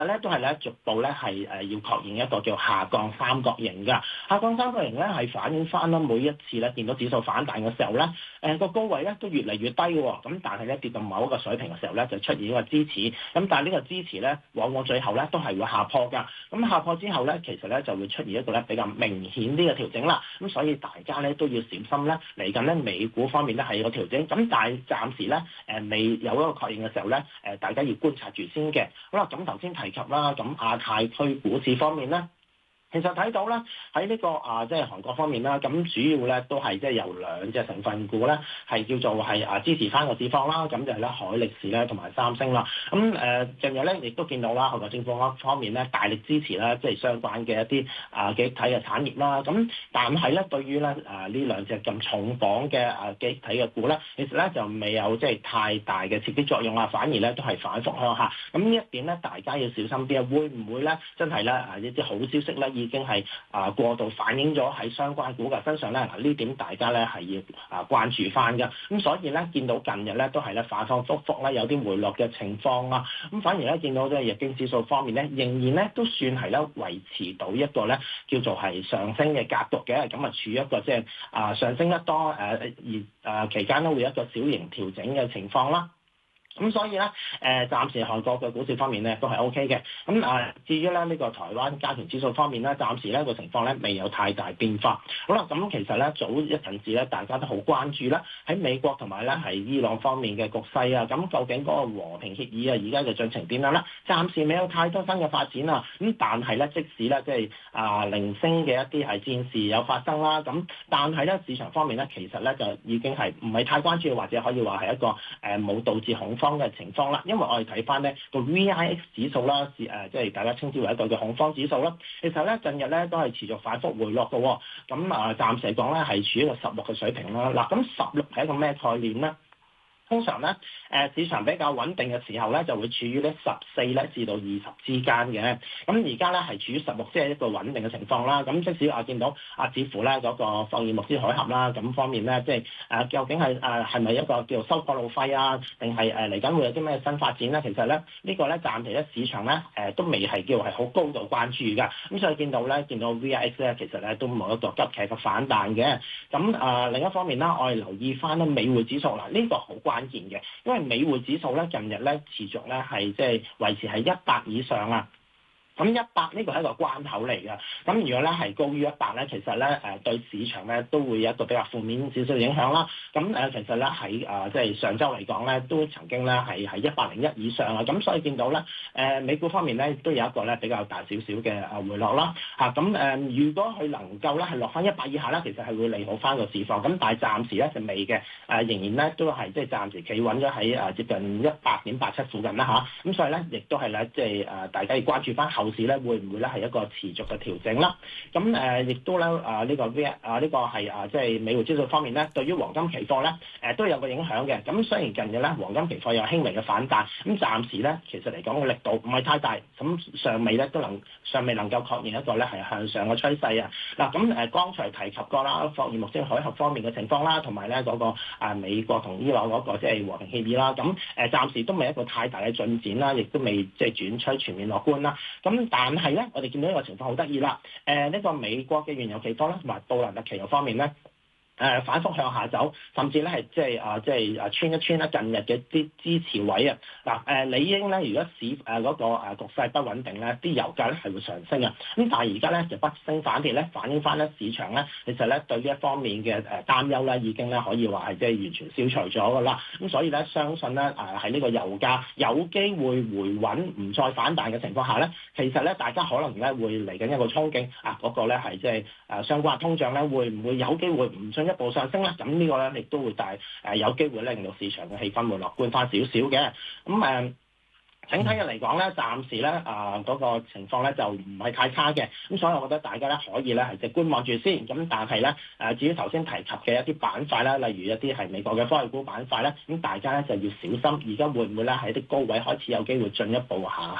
咧都係咧逐步咧係要確認一個叫下降三角形㗎。下降三角形咧係反映翻啦，每一次咧見到指數反彈嘅時候咧，個高位咧都越嚟越低嘅喎。咁但係咧跌到某一個水平嘅時候咧，就出現一個支持。咁但係呢個支持咧，往往最後咧都係會下破㗎。咁下破之後咧，其實咧就會出現一個咧比較明顯啲嘅調整啦。咁所以大家咧都要小心咧，嚟緊咧美股方面咧係有個調整。咁但係暫時咧未有一個確認嘅時候咧，大家要觀察住先嘅。好啦，咁頭先提及啦，咁亞太區股市方面咧，其實睇到咧喺呢個即係韓國方面啦，咁主要咧都係即係由兩隻成分股咧係叫做係支持翻個市況啦，咁就係咧海力士咧同埋三星啦。咁近日咧亦都見到啦，韓國政府方面咧大力支持啦，即係相關嘅一啲記憶體嘅產業啦。咁但係咧對於咧呢兩隻咁重磅嘅記憶體嘅股咧，其實咧就未有即係太大嘅刺激作用啊，反而咧都係反覆向下。咁呢一點咧大家要小心啲啊，會唔會咧真係咧一啲好消息咧已經係過度反映咗喺相關股價身上咧？呢點大家咧係要關注翻㗎。咁所以咧見到近日咧都係咧反反覆覆咧有啲回落嘅情況啦。咁反而咧見到即係日經指數方面咧，仍然咧都算係咧維持到一個咧叫做係上升嘅格局嘅。咁處於一個即係上升得多而期間咧會有一個小型調整嘅情況啦。咁所以咧，暫時韓國嘅股市方面咧都係 O K 嘅。咁至於咧呢個台灣加權指數方面咧，暫時咧個情況咧未有太大變化。好啦，咁其實咧早一陣子咧，大家都好關注啦，喺美國同埋咧係伊朗方面嘅局勢啊。咁究竟嗰個和平協議啊，而家嘅進程點樣咧？暫時未有太多新嘅發展啊。咁但係咧，即使咧即係零星嘅一啲係戰事有發生啦，咁但係咧市場方面咧，其實咧就已經係唔係太關注，或者可以話係一個冇導致恐慌嘅情況啦，因為我哋睇翻咧個 VIX 指數啦，即係大家稱之為一個嘅恐慌指數啦。其實咧近日咧都係持續反覆回落嘅喎。咁暫時嚟講咧係處於一個16嘅水平啦。嗱，咁16係一個咩概念咧？通常咧，市場比較穩定嘅時候咧，就會處於咧14咧至到20之間嘅。咁而家咧係處於16，即係一個穩定嘅情況啦。咁即使我見到似乎咧嗰個霍爾木茲海峽啦，咁方面咧，即係究竟係咪一個叫做收割路費啊，定係嚟緊會有啲咩新發展咧？其實咧呢個咧暫時咧市場咧都未係叫係好高度關注㗎。咁所以見到 VIX 咧，其實咧都冇一個急劇嘅反彈嘅。咁另一方面啦，我哋留意翻咧美匯指數嗱，呢個好關鍵嘅，因為美匯指數咧近日咧持續咧係即係維持喺100以上啊。咁100呢個係一個關口嚟㗎。咁如果咧係高於100咧，其實咧對市場咧都會有一個比較負面少少影響啦。咁其實咧喺即係上週嚟講咧，都曾經咧係101以上啊。咁所以見到咧美股方面咧都有一個咧比較大少少嘅回落啦。咁如果佢能夠咧係落翻100以下咧，其實係會利好翻個市況。咁但係暫時咧就未嘅。仍然咧都係即係暫時企穩咗喺接近100.87附近啦嚇。咁所以咧亦都係咧即係大家要關注翻後市咧會唔會咧係一個持續嘅調整啦？咁亦都咧呢個呢個係即係美匯指數方面咧，對於黃金期貨咧都有個影響嘅。咁雖然近日咧黃金期貨有輕微嘅反彈，咁暫時咧其實嚟講個力度唔係太大，咁尚未能夠確認一個咧係向上嘅趨勢啊。嗱咁剛才提及過啦，霍爾木茲海峽方面嘅情況啦，同埋咧嗰個美國同伊朗嗰個即係和平協議啦，咁暫時都未一個太大嘅進展啦，亦都未即係轉趨全面樂觀啦。咁但係咧，我哋見到一個情況好得意啦，呢個美國嘅原油期貨咧，同埋布蘭特期油方面咧。反覆向下走，甚至咧係即係穿一穿咧近日嘅啲支持位啊！嗱理應咧，如果市嗰個局勢不穩定咧，啲油價咧係會上升啊！咁但係而家咧就不升反跌咧，反映翻咧市場咧其實咧對呢一方面嘅擔憂咧已經咧可以話係即係完全消除咗㗎啦。咁所以咧相信咧喺呢個油價有機會回穩唔再反彈嘅情況下咧，其實咧大家可能咧會嚟緊一個憧憬嗰個咧係即係相關通脹咧會唔會有機會唔進一步上升咧？咁呢個咧亦都會有機會咧令到市場嘅氣氛會樂觀翻少少嘅。咁整體嘅嚟講咧，暫時咧嗰個情況咧就唔係太差嘅。咁所以我覺得大家咧可以咧係即係觀望住先。咁但係咧至於頭先提及嘅一啲板塊啦，例如一啲係美國嘅科技股板塊咧，咁大家咧就要小心，而家會唔會咧喺啲高位開始有機會進一步下行啦？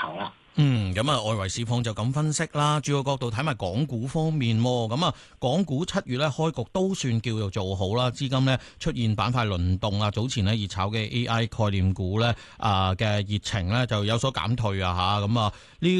咁啊，外圍市況就咁分析啦。主要角度睇埋港股方面，咁啊，港股7月咧開局都算叫做做好啦，資金咧出現板塊輪動啊，早前咧熱炒嘅 AI 概念股咧嘅熱情咧就有所減退啊嚇，咁啊呢